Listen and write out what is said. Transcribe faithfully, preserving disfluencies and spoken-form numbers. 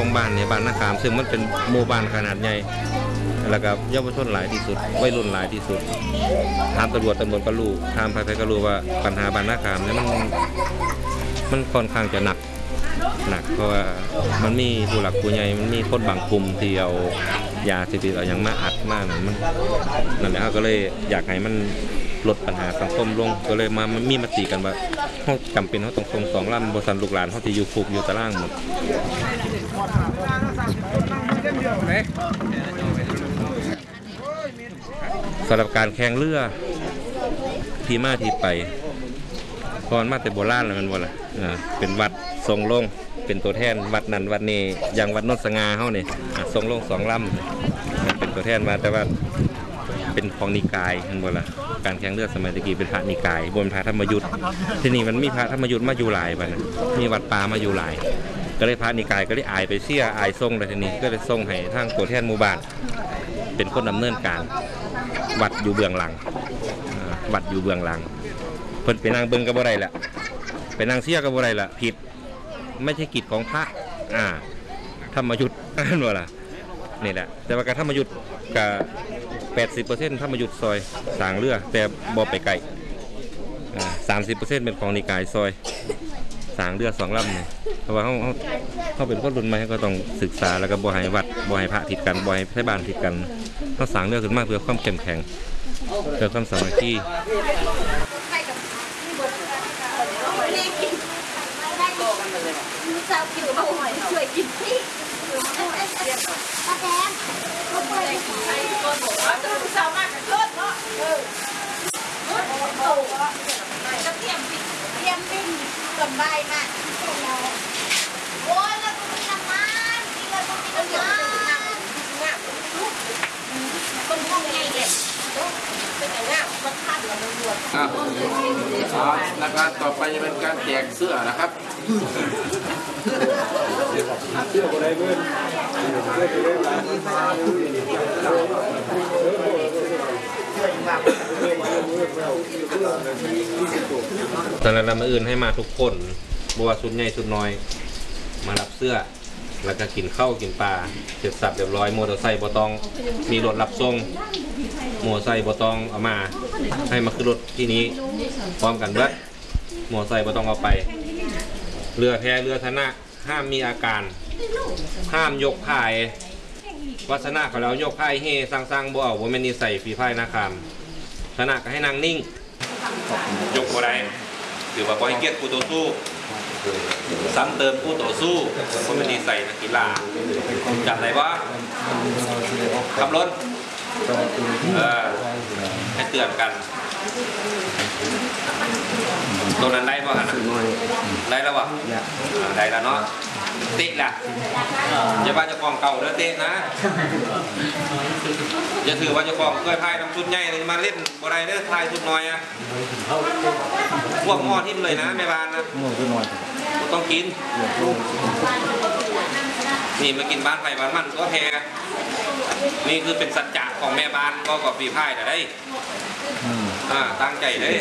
ของบ้านเนี่ยบ้านนาคามซึ่งมันเป็นหมู่บ้านขนาดใหญ่แล้วก็เยาวชนหลายที่สุดวัยรุ่นหลายที่สุดถามตำรวจตำรวจก็รู้ถามใครๆก็รู้ว่าปัญหาบ้านนาคามเนี่ยมันมันค่อนข้างจะหนักหนักเพราะว่ามันมีผู้หลักผู้ใหญ่มันมีคนบางกลุ่มที่เอายาเสพติดเอาอย่างมาอัดมากนั่นมันนั่นแหละก็เลยอยากให้มันลดปัญหาสังคมลงก็เลยมามีมติกันว่าเขาจำเป็นเขาต้องส่งสองลำบริษัทลูกหลานเขาที่อยู่คุกอยู่ตารางหมดสำหรับการแข่งเรือที่มาที่ไปพอมาแต่โบราณแล้วมันบ่ล่ะเป็นวัดทรงลงเป็นตัวแทนวัดนั้นวัดนี้อย่างวัดนนสง่าเฮานี่ทรงลงสองลำเป็นตัวแทนมาแต่ว่าเป็นของนิกายมันบ่ล่ะการแข่งเรือสมัยตะกี้เป็นพระนิกายบนพระธรรมยุทธ์ที่นี่มันมีพระธรรมยุทธ์มาอยู่หลายบัดนั้นมีวัดป่ามาอยู่หลายก็เลยพระนิกายก็เลยอายไปเสียอายทรงเลยทีนี้ก็เลยทรงให้ทางตัวแทนหมู่บ้านเป็นคนดำเนินการวัดอยู่เบื้องหลังวัดอยู่เบื้องหลังเพิ่นไปนั่งเบิ่งกับบ่ได้แหละไปนั่งเสียกับบ่ได้ละผิดไม่ใช่กิจของพระอ่าธรรมยุทธ์นั่นว่าล่ะนี่แหละแต่ว่าการธรรมยุทธ์กับแปดสิบเปอร์เซ็นต์ธรรมยุทธ์ซอยสร้างเรือแต่บ่ไปไกลอ่าสามสิบเปอร์เซ็นต์เป็นของนิกายซอยสร้างเรือสองลำเนี่ยเพราะว่าเขาเขาเขาเป็นคนรุ่นใหม่ก็ต้องศึกษาแล้วก็บ่ให้วัดบ่ให้พระผิดกันบ่ให้ไทบ้านผิดกันเขาสร้างเรือขึ้นมาเพื่อความเข้มแข็งเพื่อความสามัคคีสาวกินข้าวหอยช่วยกินสิป้าแดงเขาเปิดไอ้คนบอกว่าจะสาวมากกับรถเนาะเออรถโตจะเตรียมปิดเตรียมปิ้งสบายมากโอ้ยแล้วก็มีน้ำมันมีแล้วก็มีน้ำมันเนี่ยต้นห้องใหญ่เลยเป็นอย่างนี้มันพันกับตำรวจแล้วก็ต่อไปจะเป็นการแจกเสื้อนะครับเสื้อคนใดเพื่อนตอนนั้นเรามาอื่นให้มาทุกคนบัวสุดใหญ่สุดน้อยมารับเสื้อแล้วก็กินข้าวกินปลาเสร็จสับเรียบร้อยมอเตอร์ไซค์บ่ต้องมีรถรับส่งมอเตอร์ไซค์บ่ต้องเอามาให้มาขึ้นรถที่นี้พร้อมกันด้วยมอเตอร์ไซค์บ่ต้องเอาไปเรือแพเรือธนะห้ามมีอาการห้ามยกพายวัฒนะเขาแล้วยกพายเฮสร้างๆบ่เอาบ่แม่นนิสัยฝีพายนาคามธนะก็ให้นางนิ่งยกบ่ได้หรือว่าบ่ให้เกียรติผู้ต่อสู้ซ้ำเติมผู้ต่อสู้บ่แม่นนิสัยนักกีฬาจำได้บ่ขับรถเออให้เตือนกันตัวนั้นได้ป่ะฮะได้แล้ววะได้แล้วเนาะติล่ะอย่าว่าจะกองเก่าแล้วเตะนะอย่าถือว่าจะกองเคยพายน้ำชุดใหญ่เลยมาเล่นบ่ได้เด้อพายชุดน้อยอะพวกหม้อทิ่มเลยนะแม่บ้านนะต้องกินนี่มากินบ้านไฟบ้านมันก็แพ้นี่คือเป็นสัจจะของแม่บ้านก็กับฝีพายแต่ได้อ่าตั้งใจเลย